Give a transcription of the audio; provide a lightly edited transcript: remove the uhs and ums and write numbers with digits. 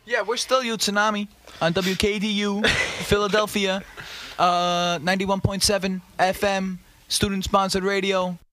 Yeah, we're still you, Tsunami, on WKDU, Philadelphia, 91.7 FM, student-sponsored radio.